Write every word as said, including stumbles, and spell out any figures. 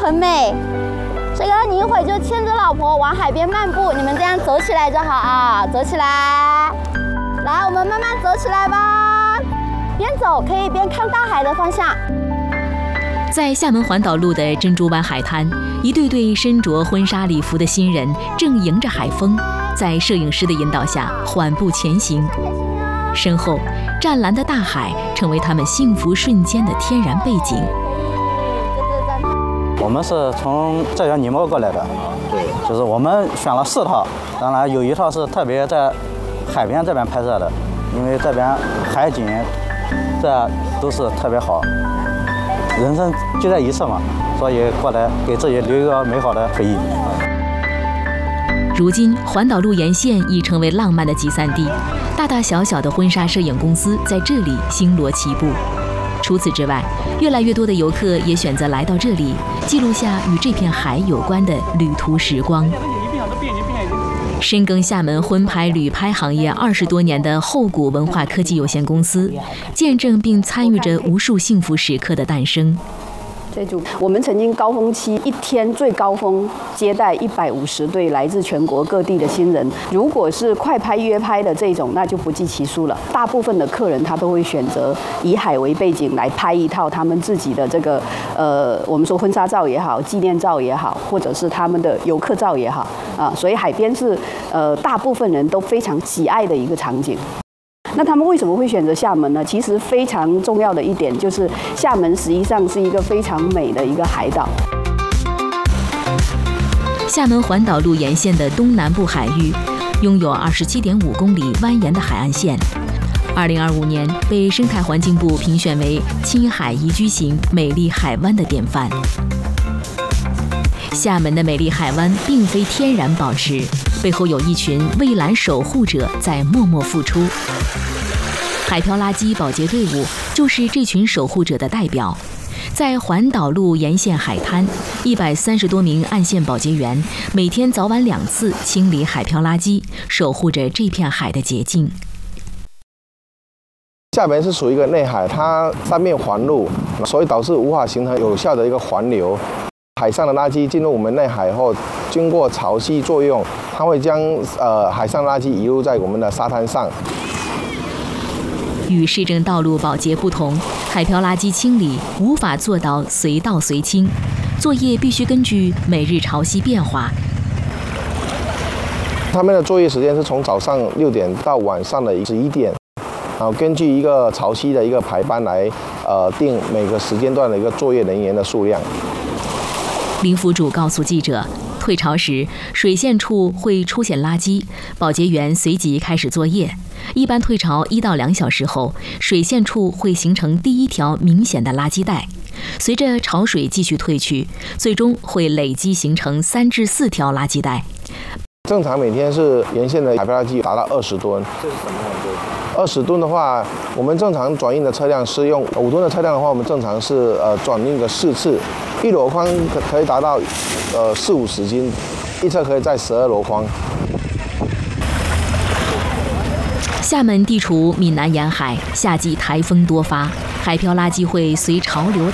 很美。这个你一会就牵着老婆往海边漫步，你们这样走起来就好啊，走起来。来，我们慢慢走起来吧。边走可以边看大海的方向。 在厦门环岛路的珍珠湾海滩，一对对身着婚纱礼服的新人正迎着海风，在摄影师的引导下缓步前行。身后湛蓝的大海成为他们幸福瞬间的天然背景。 我们是从浙江宁波过来的，对，就是我们选了四套，当然有一套是特别在海边这边拍摄的，因为这边海景这都是特别好，人生就这一次嘛，所以过来给自己留一个美好的回忆。 如今环岛路沿线已成为浪漫的集散地，大大小小的婚纱摄影公司在这里星罗棋布。除此之外，越来越多的游客也选择来到这里，记录下与这片海有关的旅途时光。深耕厦门婚拍旅拍行业二十多年的后谷文化科技有限公司，见证并参与着无数幸福时刻的诞生。 这组我们曾经高峰期一天最高峰接待一百五十对来自全国各地的新人。如果是快拍约拍的这种，那就不计其数了。大部分的客人他都会选择以海为背景来拍一套他们自己的这个呃，我们说婚纱照也好，纪念照也好，或者是他们的游客照也好啊。所以海边是呃大部分人都非常喜爱的一个场景。那他们为什么会选择厦门呢？其实非常重要的一点就是，厦门实际上是一个非常美的一个海岛。 厦门环岛路沿线的东南部海域，拥有二十七点五公里蜿蜒的海岸线。二零二五年被生态环境部评选为青海宜居型美丽海湾的典范。厦门的美丽海湾并非天然宝石，背后有一群蔚蓝守护者在默默付出。海漂垃圾保洁队伍就是这群守护者的代表。在环岛路沿线海滩，一百三十多名岸线保洁员每天早晚两次清理海漂垃圾，守护着这片海的洁净。 厦门是属于一个内海，它三面环路，所以导致无法形成有效的一个环流。海上的垃圾进入我们内海后，经过潮汐作用，它会将呃海上垃圾遗留在我们的沙滩上。 与市政道路保洁不同，海漂垃圾清理无法做到随到随清，作业必须根据每日潮汐变化。 他们的作业时间是从早上六点到晚上的十一点，然后根据一个潮汐的一个排班来呃定每个时间段的一个作业人员的数量。 林府主告诉记者，退潮时水线处会出现垃圾，保洁员随即开始作业。一般退潮一到两小时后，水线处会形成第一条明显的垃圾带。随着潮水继续退去，最终会累积形成三至四条垃圾带。 正常每天是沿线的海漂垃圾达到二十吨。这是什么样的？二十吨的话，我们正常转运的车辆是用五吨的车辆的话，我们正常是呃转运个四次，一箩筐可可以达到呃四五十斤，一车可以载十二箩筐。 厦门地处闽南沿海，夏季台风多发，海漂垃圾会随潮流